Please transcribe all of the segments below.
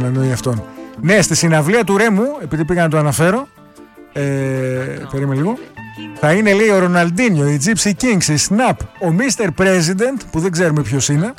εννοεί αυτόν. Ναι, στη συναυλία του Ρέμου, επειδή πήγα να το αναφέρω, περίμενε λίγο, θα είναι, λέει, ο Ροναλντίνιο, οι Gypsy Kings, η Snap, ο Mr. President, που δεν ξέρουμε ποιος είναι,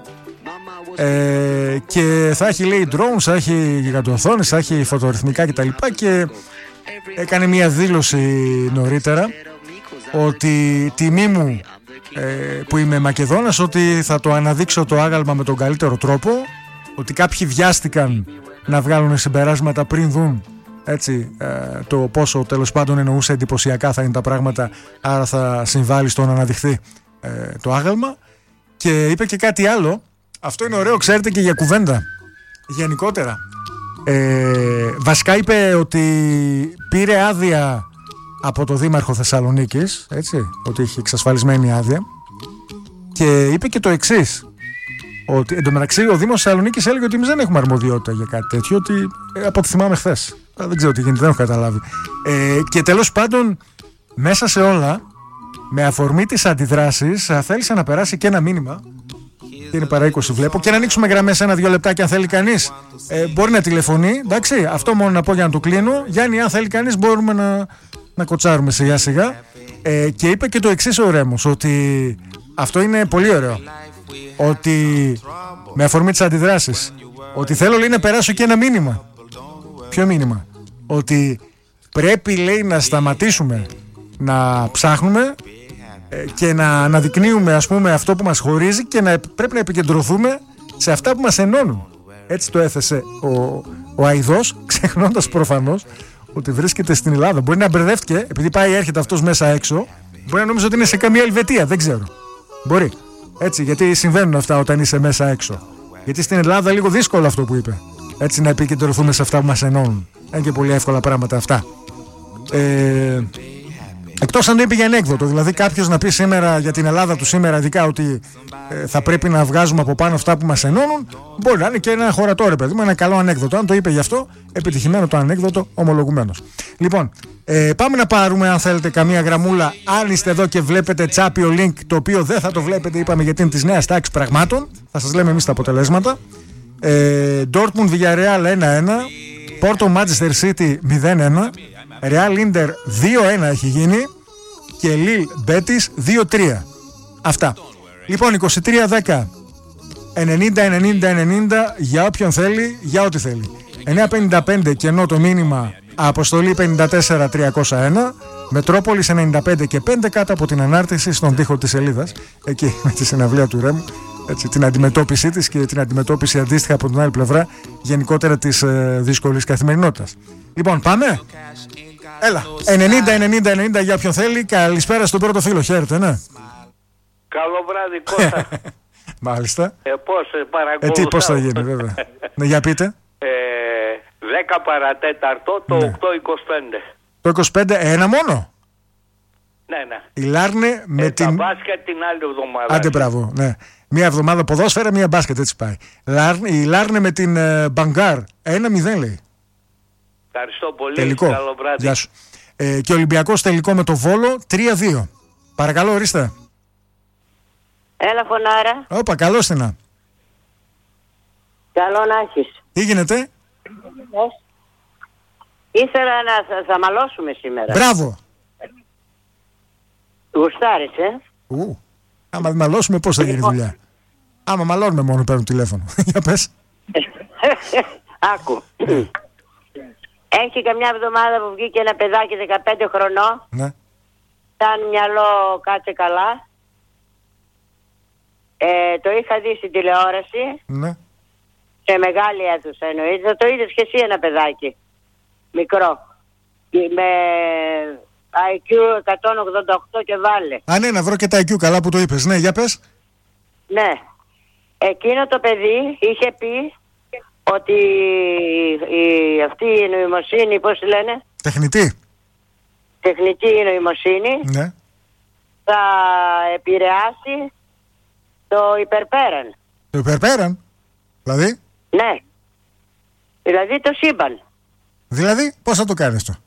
και θα έχει, λέει, drones, θα έχει γιγαντοοθόνες, θα έχει φωτορυθμικά κτλ. Και έκανε μια δήλωση νωρίτερα ότι τιμή μου που είμαι Μακεδόνας, ότι θα το αναδείξω το άγαλμα με τον καλύτερο τρόπο, ότι κάποιοι βιάστηκαν να βγάλουν συμπεράσματα πριν δουν, έτσι, το πόσο τέλος πάντων εννοούσε εντυπωσιακά θα είναι τα πράγματα, άρα θα συμβάλλει στο να αναδειχθεί το άγαλμα. Και είπε και κάτι άλλο, αυτό είναι ωραίο, ξέρετε, και για κουβέντα γενικότερα. Βασικά είπε ότι πήρε άδεια από το Δήμαρχο Θεσσαλονίκης, έτσι, ότι είχε εξασφαλισμένη άδεια, και είπε και το εξής, ότι εντωμεταξύ ο Δήμος Θεσσαλονίκης έλεγε ότι εμείς δεν έχουμε αρμοδιότητα για κάτι τέτοιο, ότι από ό,τι θυμάμαι χθες, δεν ξέρω τι γίνεται, δεν έχω καταλάβει, και τέλος πάντων μέσα σε όλα, με αφορμή τις αντιδράσεις, θέλησε να περάσει και ένα μήνυμα. Και είναι παρά 20 βλέπω. Και να ανοίξουμε γραμμές 1-2 λεπτάκια αν θέλει κανείς. Μπορεί να τηλεφωνεί. Εντάξει, αυτό μόνο να πω για να το κλείνω. Γιάννη, αν θέλει κανείς, μπορούμε να κοτσάρουμε σιγά σιγά. Και είπε και το εξής ο Ρέμος, ότι αυτό είναι πολύ ωραίο. Ότι με αφορμή τις αντιδράσεις, ότι θέλω, λέει, να περάσω και ένα μήνυμα. Ποιο μήνυμα? Ότι πρέπει, λέει, να σταματήσουμε να ψάχνουμε και να αναδεικνύουμε, ας πούμε, αυτό που μας χωρίζει, και πρέπει να επικεντρωθούμε σε αυτά που μας ενώνουν. Έτσι το έθεσε ο Αηδός, ξεχνώντας προφανώς ότι βρίσκεται στην Ελλάδα. Μπορεί να μπερδεύτηκε, επειδή πάει έρχεται αυτός μέσα έξω, μπορεί να νόμιζε ότι είναι σε καμία Ελβετία, δεν ξέρω. Μπορεί. Έτσι, γιατί συμβαίνουν αυτά όταν είσαι μέσα έξω. Γιατί στην Ελλάδα λίγο δύσκολο αυτό που είπε. Έτσι, να επικεντρωθούμε σε αυτά που μας ενώνουν. Είναι και πολύ εύκολα πράγματα αυτά. Εκτός αν το είπε για ανέκδοτο, δηλαδή κάποιος να πει σήμερα για την Ελλάδα του σήμερα, ειδικά, ότι θα πρέπει να βγάζουμε από πάνω αυτά που μας ενώνουν, μπορεί να είναι και ένα χωρατό, ρε παιδί μου, ένα καλό ανέκδοτο. Αν το είπε γι' αυτό, επιτυχημένο το ανέκδοτο, ομολογουμένος. Λοιπόν, πάμε να πάρουμε, αν θέλετε, καμία γραμμούλα. Αν είστε εδώ και βλέπετε τσάπιο link, το οποίο δεν θα το βλέπετε, είπαμε, γιατί είναι της νέας τάξης πραγμάτων, θα σας λέμε εμείς τα αποτελέσματα. Dortmund Villarreal 1-1, Porto Manchester City 0-1, Real Inter 2-1 έχει γίνει, και Lille Betis 2-3. Αυτά. Λοιπόν, 23-10 90-90-90 για όποιον θέλει, για ό,τι θέλει. 9.55 κενό το μήνυμα, αποστολή 54-301, Μετρόπολης 95 και 5 κάτω από την ανάρτηση στον τοίχο της σελίδας, εκεί με τη συναυλία του Ρέμου, έτσι, την αντιμετώπιση της και την αντιμετώπιση αντίστοιχα από την άλλη πλευρά γενικότερα της δύσκολης καθημερινότητας. Λοιπόν, πάμε. Έλα, 90-90-90 για όποιον θέλει. Καλησπέρα στον πρώτο φίλο, χαίρετε, ναι. Καλό βράδυ, Κώστα. Μάλιστα. Πώς παρακολουθώ. Πώς θα γίνει, βέβαια. Ναι, για πείτε. 10 παρατέταρτο, το 8.25. Το 25, ένα μόνο. Ναι, ναι. Η Λάρνε με την... Τα μπάσκετ την άλλη εβδομάδα. Άντε, μπράβο, ναι. Μία εβδομάδα ποδόσφαιρα, μία μπάσκετ, έτσι πάει. Η Λάρνε με την Μπαγκάρ, 1-0 λέει. Ευχαριστώ πολύ. Τελικό. Καλό βράδυ. Γεια σου. Και ο Ολυμπιακός τελικό με το Βόλο 3-2. Παρακαλώ, ορίστε. Έλα, φωνάρα. Όπα, καλώς την. Καλό να έχεις. Τι γίνεται? Ήθελα να σας αμαλώσουμε σήμερα. Μπράβο. Γουστάρεις, Άμα μαλώσουμε, πώς θα γίνει δουλειά? Άμα μαλώνουμε μόνο, παίρνουν τηλέφωνο. Για πες. Άκου. Έχει καμιά εβδομάδα που βγήκε ένα παιδάκι 15 χρονών. Ναι. Σαν μυαλό, κάτσε καλά. Το είχα δει στην τηλεόραση. Ναι. Σε μεγάλη αίθουσα εννοείται. Το είδες και εσύ ένα παιδάκι. Μικρό. Με IQ 188 και βάλε. Α, ναι, να βρω και τα IQ, καλά που το είπες. Ναι, για πες. Ναι. Εκείνο το παιδί είχε πει ότι αυτή η νοημοσύνη, πώς τη λένε? Τεχνητή νοημοσύνη. Ναι. Θα επηρεάσει το υπερπέραν. Το υπερπέραν? Δηλαδή? Ναι. Δηλαδή το σύμπαν. Δηλαδή, πώς θα το κάνεις το?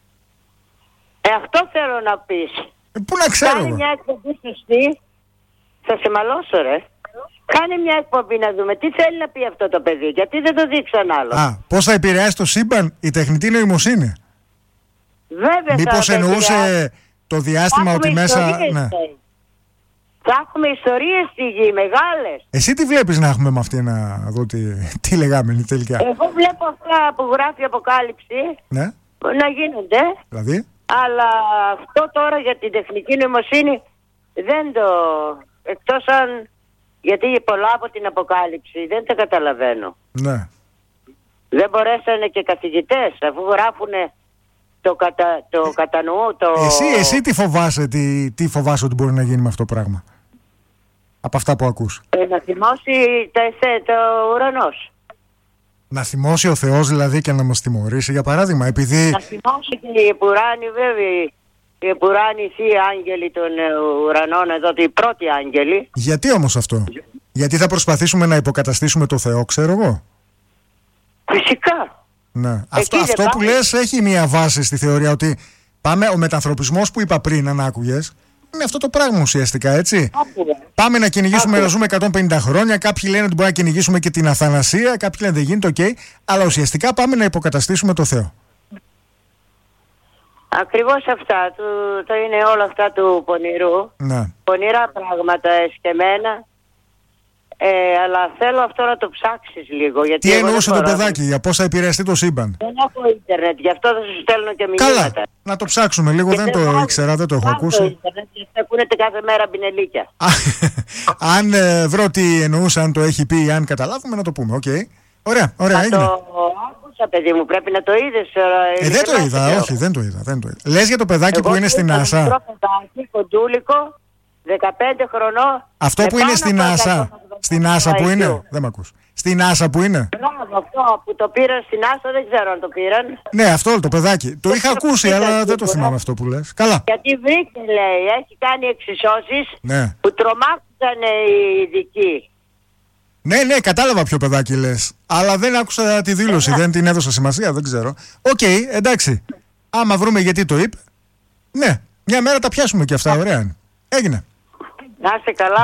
Αυτό θέλω να πεις. Πού να ξέρω? Κάνει μια εκπομπή σωστή. Θα σε μαλώσω, ρε. Κάνε μια εκπομπή να δούμε τι θέλει να πει αυτό το παιδί. Γιατί δεν το δείξαν άλλο. Πώς θα επηρεάσει το σύμπαν η τεχνητή νοημοσύνη. Βέβαια. Μήπως εννοούσε το διάστημα ότι μέσα... Ναι. Θα έχουμε ιστορίες στη γη, μεγάλες. Εσύ τι βλέπεις να έχουμε με αυτή, να δω τι λεγάμενη τελικά. Εγώ βλέπω αυτά που γράφει η Αποκάλυψη, ναι, να γίνονται. Δηλαδή. Αλλά αυτό τώρα για την τεχνική νοημοσύνη δεν το... Εκτός αν... Γιατί πολλά από την Αποκάλυψη δεν τα καταλαβαίνω. Ναι. Δεν μπορέσανε και καθηγητές, αφού γράφουνε το κατανοώ. Εσύ τι φοβάσαι, τι φοβάσαι ότι μπορεί να γίνει με αυτό το πράγμα, από αυτά που ακούς. Να θυμώσει το ουρανός. Να θυμώσει ο Θεός δηλαδή και να μας τιμωρήσει, για παράδειγμα, επειδή... Να θυμώσει και οι επουράνοι, βέβαια, οι επουράνοι θείοι άγγελοι των ουρανών, εδώ οι πρώτοι άγγελοι. Γιατί όμως αυτό? Γιατί θα προσπαθήσουμε να υποκαταστήσουμε το Θεό, ξέρω εγώ. Φυσικά. Ναι. Αυτό που λες έχει μια βάση στη θεωρία, ότι ο μετανθρωπισμός που είπα πριν, αν άκουγες, είναι αυτό το πράγμα ουσιαστικά, έτσι. Πάμε να κυνηγήσουμε να ζούμε 150 χρόνια. Κάποιοι λένε ότι μπορεί να κυνηγήσουμε και την αθανασία. Κάποιοι λένε δεν γίνεται, οκ. Αλλά ουσιαστικά πάμε να υποκαταστήσουμε το Θεό. Ακριβώς αυτά. Το είναι όλα αυτά του πονηρού. Ναι. Πονηρά πράγματα εσκεμμένα. Αλλά θέλω αυτό να το ψάξεις λίγο. Γιατί τι εννοούσε το παιδάκι, για πώς θα επηρεαστεί το σύμπαν? Δεν έχω ίντερνετ, γι' αυτό θα σου στέλνω και μηνύματα. Καλά, να το ψάξουμε λίγο, δεν το ήξερα, δεν το έχω ακούσει. Ίντερνετ, γιατί ακούνετε κάθε μέρα μπινελίκια. Αν βρω τι εννοούσε, αν το έχει πει ή αν καταλάβουμε, να το πούμε, οκ. Ωραία, έγινε. Το άκουσα, παιδί μου, πρέπει να το είδες. Δεν το είδα, όχι, δεν το είδα. Λες για το παιδάκι που είναι στην NASA. Ένα παιδάκι, κοντούλικο, 15 χρονών. Αυτό που είναι στην NASA. Στην NASA που είναι, δεν μ' ακούς. Στην NASA που είναι. Μπράβο, αυτό που το πήραν στην NASA, δεν ξέρω αν το πήραν. Ναι, αυτό το παιδάκι. Το είχα ακούσει, αλλά δεν το θυμάμαι αυτό που λες. Καλά. Γιατί βρήκε, λέει, έχει κάνει εξισώσεις, ναι, που τρομάξαν οι ειδικοί. Ναι, κατάλαβα ποιο παιδάκι λες. Αλλά δεν άκουσα τη δήλωση, δεν την έδωσα σημασία, δεν ξέρω. Οκ, εντάξει. Άμα βρούμε γιατί το είπε. Ναι, μια μέρα τα πιάσουμε και αυτά, ωραία είναι. Έγινε. Να είστε καλά,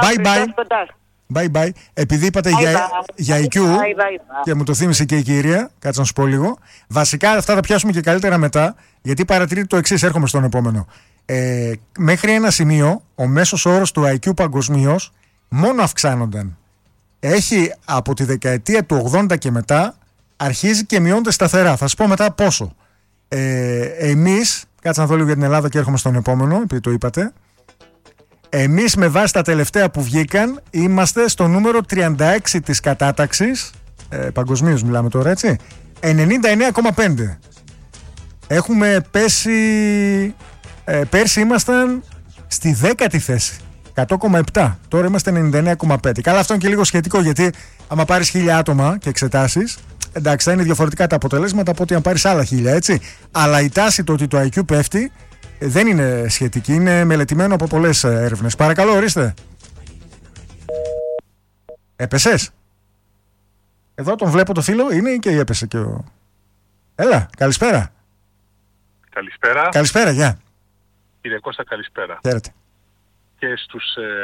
Bye. Επειδή είπατε για IQ και μου το θύμισε και η κυρία, κάτσε να σου πω λίγο. Βασικά αυτά θα πιάσουμε και καλύτερα μετά, γιατί παρατηρείτε το εξής, έρχομαι στον επόμενο. Μέχρι ένα σημείο, ο μέσος όρος του IQ παγκοσμίως μόνο αυξάνονταν. Έχει από τη δεκαετία του 80 και μετά, αρχίζει και μειώνεται σταθερά. Θα σου πω μετά πόσο. Εμείς, κάτσε να δω λίγο για την Ελλάδα και έρχομαι στον επόμενο, επειδή το είπατε. Εμείς με βάση τα τελευταία που βγήκαν είμαστε στο νούμερο 36 της κατάταξης, παγκοσμίως μιλάμε τώρα, έτσι, 99,5. Έχουμε πέσει, πέρσι ήμασταν στη 10η θέση, 100,7. Τώρα είμαστε 99,5. Καλά, αυτό είναι και λίγο σχετικό, γιατί άμα πάρεις 1.000 άτομα και εξετάσεις, εντάξει, θα είναι διαφορετικά τα αποτελέσματα από ότι αν πάρεις άλλα 1.000, έτσι. Αλλά η τάση το ότι το IQ πέφτει δεν είναι σχετική, είναι μελετημένο από πολλές έρευνες. Παρακαλώ, ορίστε. Έπεσες? Εδώ τον βλέπω το φίλο, είναι ή και έπεσε και ο... Έλα, καλησπέρα. Καλησπέρα, γεια. Κύριε Κώστα, καλησπέρα. Χαίρετε. Και στους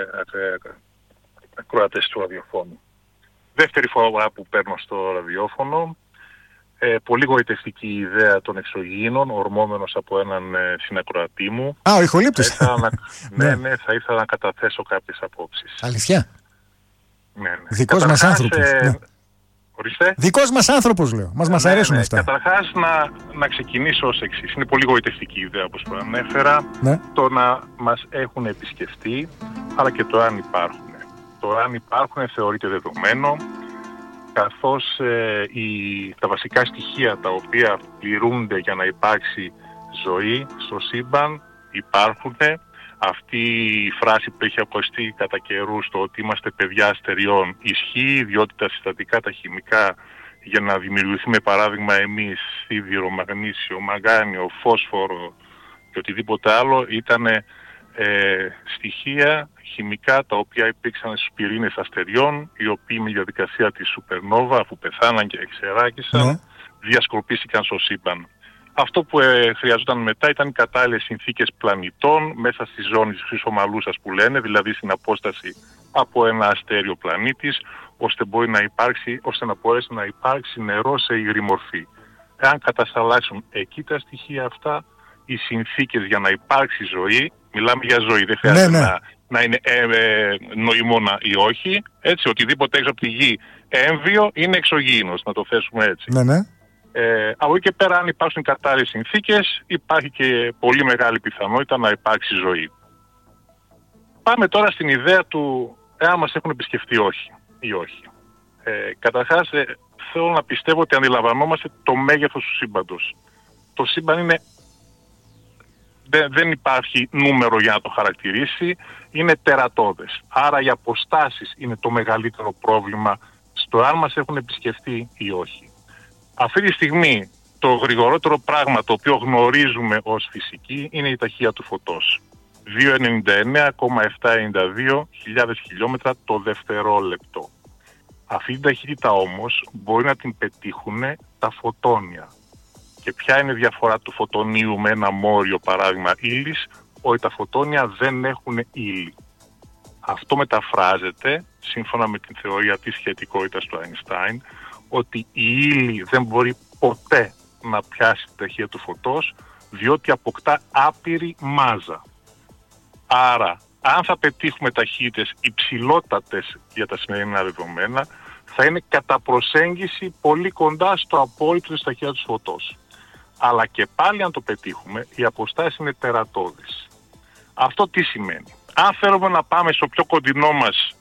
ακροατές του ραδιοφώνου. Δεύτερη φορά που παίρνω στο ραδιόφωνο. Πολύ γοητευτική ιδέα των εξωγήινων, ορμόμενος από έναν συνακροατή μου. Ο ηχολήπτης. Ναι, θα ήθελα να καταθέσω κάποιες απόψεις. Αλήθεια? Ναι. Δικός μας άνθρωπος. Ναι. Ορίστε. Δικός μας άνθρωπος, λέω. Μας αρέσουν αυτά. Καταρχάς να ξεκινήσω ως εξής. Είναι πολύ γοητευτική ιδέα, όπως προανέφερα. Ναι. Το να μας έχουν επισκεφτεί, αλλά και το αν υπάρχουν. Το αν υπάρχουν θεωρείται δεδομένο, καθώς τα βασικά στοιχεία τα οποία πληρούνται για να υπάρξει ζωή στο σύμπαν υπάρχουν. Αυτή η φράση που έχει ακουστεί κατά καιρούς, το ότι είμαστε παιδιά αστεριών, ισχύει, διότι τα συστατικά, τα χημικά, για να δημιουργηθούμε παράδειγμα εμείς, σίδηρο, μαγνήσιο, μαγάνιο, φόσφορο και οτιδήποτε άλλο, ήταν στοιχεία χημικά τα οποία υπήρξαν στους πυρήνες αστεριών, οι οποίοι με διαδικασία της σουπερνόβα, αφού πεθάναν και εξεράκησαν, διασκορπίστηκαν στο σύμπαν. Αυτό που χρειαζόταν μετά ήταν οι κατάλληλες συνθήκες πλανητών μέσα στη ζώνη της χρυσομαλούσας που λένε, δηλαδή στην απόσταση από ένα αστέριο πλανήτης, ώστε να μπορέσει να υπάρξει νερό σε υγρή μορφή. Εάν κατασταλάξουν εκεί τα στοιχεία αυτά, οι συνθήκες για να υπάρξει ζωή, μιλάμε για ζωή, δεν χρειάζεται να είναι νοημόνα ή όχι, έτσι, οτιδήποτε έξω από τη γη έμβιο είναι εξωγήινος, να το θέσουμε έτσι. Από εκεί και πέρα, αν υπάρξουν κατάλληλες συνθήκες, υπάρχει και πολύ μεγάλη πιθανότητα να υπάρξει ζωή. Πάμε τώρα στην ιδέα του εάν μας έχουν επισκεφτεί ή όχι. Καταρχάς, θέλω να πιστεύω ότι αντιλαμβανόμαστε το μέγεθος του σύμπαντος. Το σύμπαν δεν υπάρχει νούμερο για να το χαρακτηρίσει, είναι τερατώδες. Άρα οι αποστάσεις είναι το μεγαλύτερο πρόβλημα στο αν μας έχουν επισκεφτεί ή όχι. Αυτή τη στιγμή το γρηγορότερο πράγμα το οποίο γνωρίζουμε ως φυσική είναι η ταχεία του φωτός. 299,792 χιλιάδες χιλιόμετρα το δευτερόλεπτο. Αυτή την ταχύτητα όμως μπορεί να την πετύχουν τα φωτόνια. Και ποια είναι η διαφορά του φωτονίου με ένα μόριο παράδειγμα ύλης? Ότι τα φωτόνια δεν έχουν ύλη. Αυτό μεταφράζεται, σύμφωνα με την θεωρία της σχετικότητας του Einstein, ότι η ύλη δεν μπορεί ποτέ να πιάσει την ταχύτητα του φωτός, διότι αποκτά άπειρη μάζα. Άρα, αν θα πετύχουμε ταχύτητες υψηλότατες για τα σημερινά δεδομένα, θα είναι κατά προσέγγιση πολύ κοντά στο απόλυτο της ταχύτητας του φωτός. Αλλά και πάλι αν το πετύχουμε, οι αποστάσεις είναι τερατώδεις. Αυτό τι σημαίνει? Αν θέλουμε να πάμε στο πιο κοντινό μας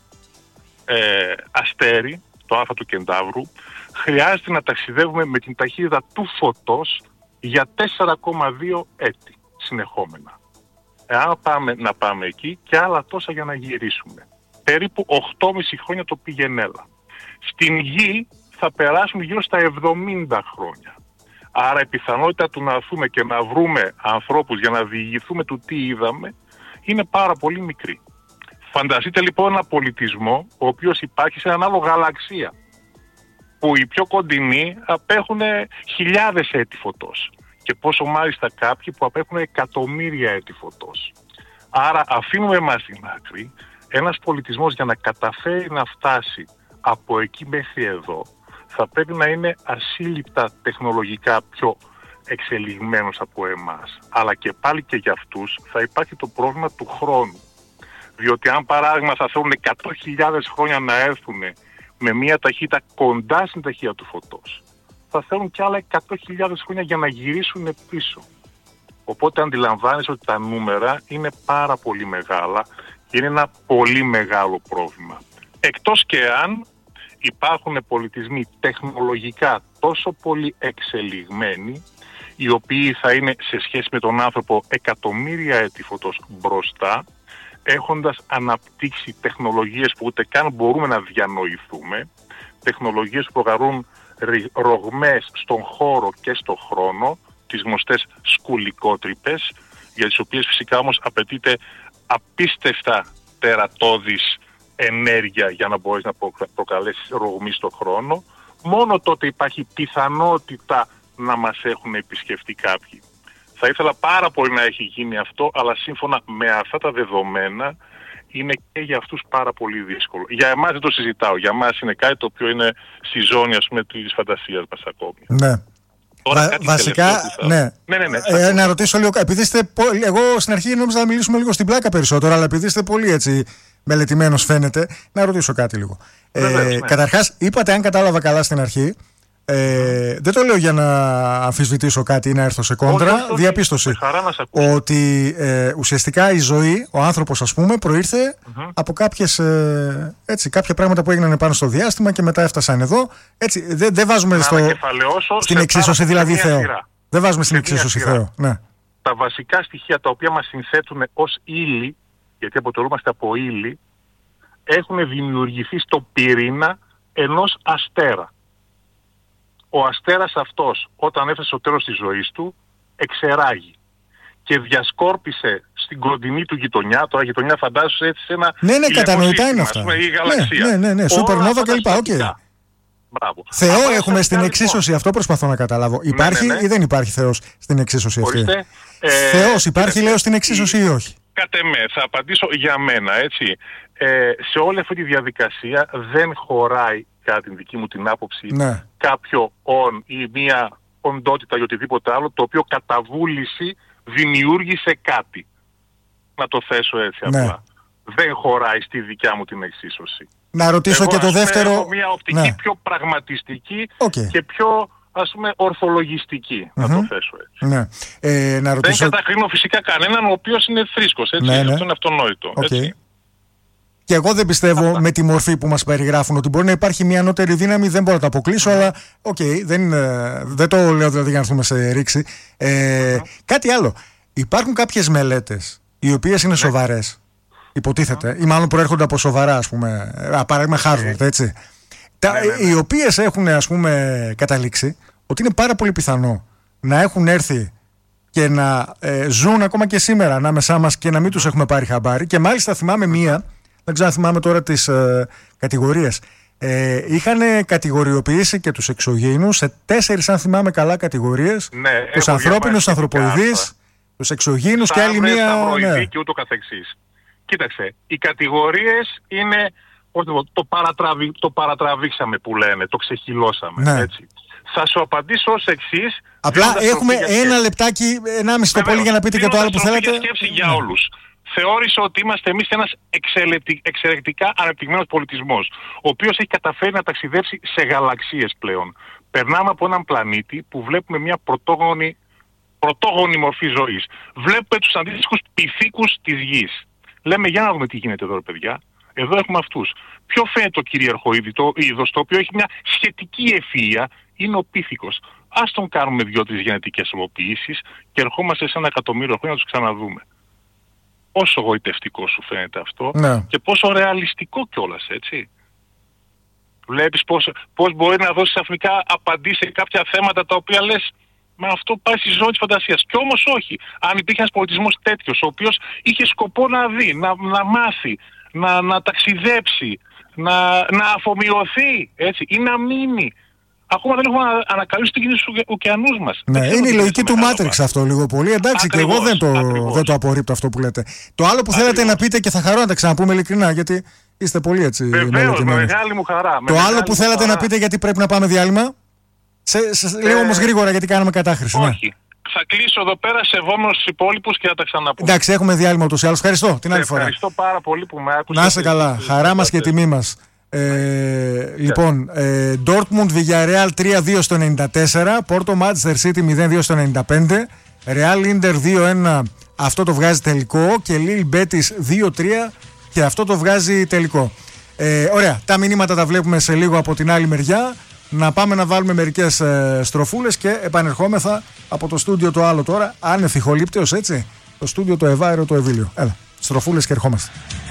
αστέρι, το Α του Κεντάβρου, χρειάζεται να ταξιδεύουμε με την ταχύτητα του φωτός για 4,2 έτη συνεχόμενα. Εάν να πάμε εκεί και άλλα τόσα για να γυρίσουμε. Περίπου 8,5 χρόνια το πήγαινε-έλα. Στην Γη θα περάσουν γύρω στα 70 χρόνια. Άρα η πιθανότητα του να έρθουμε και να βρούμε ανθρώπους για να διηγηθούμε του τι είδαμε είναι πάρα πολύ μικρή. Φανταστείτε λοιπόν ένα πολιτισμό ο οποίος υπάρχει σε έναν άλλο γαλαξία, που οι πιο κοντινοί απέχουν χιλιάδες έτη φωτός και πόσο μάλιστα κάποιοι που απέχουν εκατομμύρια έτη φωτός. Άρα αφήνουμε εμάς στην άκρη. Ένας πολιτισμός για να καταφέρει να φτάσει από εκεί μέχρι εδώ θα πρέπει να είναι ασύλληπτα τεχνολογικά πιο εξελιγμένος από εμάς. Αλλά και πάλι και για αυτούς θα υπάρχει το πρόβλημα του χρόνου. Διότι αν παράδειγμα θα θέλουν 100.000 χρόνια να έρθουν με μια ταχύτητα κοντά στην ταχύτητα του φωτός, θα θέλουν κι άλλα 100.000 χρόνια για να γυρίσουν πίσω. Οπότε αντιλαμβάνεσαι ότι τα νούμερα είναι πάρα πολύ μεγάλα και είναι ένα πολύ μεγάλο πρόβλημα. Εκτός και αν υπάρχουν πολιτισμοί τεχνολογικά τόσο πολύ εξελιγμένοι, οι οποίοι θα είναι σε σχέση με τον άνθρωπο εκατομμύρια έτη φωτός μπροστά, έχοντας αναπτύξει τεχνολογίες που ούτε καν μπορούμε να διανοηθούμε, τεχνολογίες που προκαλούν ρογμές στον χώρο και στον χρόνο, τις γνωστές σκουλικότρυπες, για τις οποίες φυσικά όμως απαιτείται απίστευτα τερατώδης ενέργεια για να μπορείς να προκαλέσεις ρογμή στον χρόνο. Μόνο τότε υπάρχει πιθανότητα να μας έχουν επισκεφτεί κάποιοι. Θα ήθελα πάρα πολύ να έχει γίνει αυτό, αλλά σύμφωνα με αυτά τα δεδομένα είναι και για αυτούς πάρα πολύ δύσκολο. Για εμάς δεν το συζητάω. Για εμάς είναι κάτι το οποίο είναι στη ζώνη, ας πούμε, της φαντασίας μας ακόμη. Ναι. Βασικά, ναι. Να ρωτήσω λίγο, επειδή είστε εγώ στην αρχή νόμιζα να μιλήσουμε λίγο στην πλάκα περισσότερο, αλλά επειδή είστε πολύ έτσι μελετημένος φαίνεται, να ρωτήσω κάτι λίγο. Καταρχάς, είπατε, αν κατάλαβα καλά στην αρχή, δεν το λέω για να αμφισβητήσω κάτι ή να έρθω σε κόντρα, διαπίστωση ότι ουσιαστικά η ζωή, ο άνθρωπος ας πούμε, προήρθε από κάποια πράγματα που έγιναν πάνω στο διάστημα και μετά έφτασαν εδώ. Έτσι, δεν βάζουμε στην εξίσωση δηλαδή Θεό. Δεν βάζουμε στην εξίσωση Θεό. Ναι. Τα βασικά στοιχεία τα οποία μας συνθέτουν ως ύλη, γιατί αποτελούμαστε από ύλη, έχουν δημιουργηθεί στο πυρήνα ενός αστέρα. Ο αστέρας αυτός, όταν έφτασε στο τέλος της ζωής του, εξεράγει και διασκόρπισε στην κοντινή του γειτονιά. Τώρα γειτονιά φαντάζεσαι έτσι σε ένα κατανοητά είναι αυτά. Η γαλαξία. Ναι, σούπερνόβα κλπ. Θεό έχουμε στην εξίσωση, αυτό προσπαθώ να καταλάβω. Υπάρχει ή δεν υπάρχει Θεός στην εξίσωση αυτή? Θεός υπάρχει, λέω, στην εξίσωση ή όχι? Κατ' εμέ, θα απαντήσω για μένα, έτσι. Σε όλη αυτή τη διαδικασία δεν χωράει, κατά την δική μου την άποψη, κάποιο ή μία οντότητα ή οτιδήποτε άλλο, το οποίο κατά βούληση δημιούργησε κάτι. Να το θέσω έτσι απλά. Δεν χωράει στη δικιά μου την εξίσωση. Να ρωτήσω και το δεύτερο. Έχω μια οπτική πιο πραγματιστική και πιο, ας πούμε, ορθολογιστική, να το θέσω έτσι. Να ρωτήσω... Δεν κατακρίνω φυσικά κανέναν ο οποίος είναι θρήσκος, έτσι. Αυτό είναι αυτονόητο. Έτσι. Και εγώ δεν πιστεύω με τη μορφή που μας περιγράφουν ότι μπορεί να υπάρχει μια ανώτερη δύναμη, δεν μπορώ να το αποκλείσω, αλλά δεν το λέω δηλαδή για να έρθουμε σε ρήξη. Κάτι άλλο. Υπάρχουν κάποιες μελέτες οι οποίες είναι σοβαρές, υποτίθεται, ή μάλλον προέρχονται από σοβαρά, ας πούμε, παράδειγμα Harvard, έτσι. Οι οποίες έχουν, ας πούμε, καταλήξει ότι είναι πάρα πολύ πιθανό να έχουν έρθει και να ζουν ακόμα και σήμερα ανάμεσά μας και να μην τους έχουμε πάρει χαμπάρι. Και μάλιστα θυμάμαι μία, δεν ξέρω αν θυμάμαι τώρα τις κατηγορίες, είχαν κατηγοριοποιήσει και τους εξωγήινους σε 4, αν θυμάμαι καλά, κατηγορίες, τους ανθρώπινους, τους ανθρωποειδείς, τους εξωγήινους και άλλη μία... Σταυροειδή και ούτω καθεξής. Κοίταξε, οι κατηγορίες είναι... Το παρατραβήξαμε που λένε, το ξεχυλώσαμε, έτσι. Θα σου απαντήσω ως εξής. Απλά έχουμε ένα λεπτάκι, 1,5 το πολύ για να πείτε και το άλλο που θέλετε. Σκέψη για όλους. Θεώρησε ότι είμαστε εμείς ένας εξαιρετικά ανεπτυγμένος πολιτισμός, ο οποίος έχει καταφέρει να ταξιδέψει σε γαλαξίες πλέον. Περνάμε από έναν πλανήτη που βλέπουμε μια πρωτόγονη μορφή ζωής. Βλέπουμε τους αντίστοιχους πυθίκους της γης. Λέμε, για να δούμε τι γίνεται εδώ, ρε παιδιά. Εδώ έχουμε αυτούς. Ποιο φαίνεται το κυρίαρχο είδος, το οποίο έχει μια σχετική ευφυΐα, είναι ο πίθηκος. Ας τον κάνουμε 2-3 γενετικές τροποποιήσεις και ερχόμαστε σε 1 εκατομμύριο χρόνια να τους ξαναδούμε. Πόσο γοητευτικό σου φαίνεται αυτό και πόσο ρεαλιστικό κιόλας, έτσι. Βλέπεις πώς μπορεί να δώσεις αφρικά απαντήσεις σε κάποια θέματα τα οποία λες, μα αυτό πάει στη ζώνη της φαντασίας. Κι όμως όχι. Αν υπήρχε ένας πολιτισμός τέτοιος, ο οποίος είχε σκοπό να δει, να μάθει, να ταξιδέψει, να αφομοιωθεί, έτσι, ή να μείνει. Ακόμα δεν έχουμε ανακαλύψει τι γίνεται στους ωκεανούς μας. Είναι η λογική του Matrix αυτό λίγο πολύ. Εντάξει, ακριβώς, και εγώ δεν το απορρίπτω αυτό που λέτε. Το άλλο που θέλατε να πείτε, και θα χαρώ να τα ξαναπούμε ειλικρινά, γιατί είστε πολύ έτσι. Βεβαίως, με μεγάλη μου χαρά. Το άλλο που θέλατε να πείτε, γιατί πρέπει να πάμε διάλειμμα. Λίγο όμως γρήγορα, γιατί κάναμε κατάχρηση. Όχι. Θα κλείσω εδώ πέρα σεβόμενος τους υπόλοιπους και θα τα ξαναπούμε. Εντάξει, έχουμε διάλειμμα ούτως ή άλλως. Ευχαριστώ την άλλη φορά. Ευχαριστώ πάρα πολύ που με άκουσες. Να είστε καλά. Χαρά μας και τιμή μας. Λοιπόν, Dortmund Villarreal 3-2 στο 94, Porto Manchester City 0-2 στο 95, Real Inter 2-1, αυτό το βγάζει τελικό, και Lille Betis 2-3 και αυτό το βγάζει τελικό. Ωραία, τα μηνύματα τα βλέπουμε σε λίγο από την άλλη μεριά. Να πάμε να βάλουμε μερικές στροφούλες και επανερχόμεθα από το στούντιο το άλλο τώρα, άνευ ηχολήπτεως, έτσι, το στούντιο το Ευάερο το Ευήλιο. Έλα, στροφούλες και ερχόμαστε.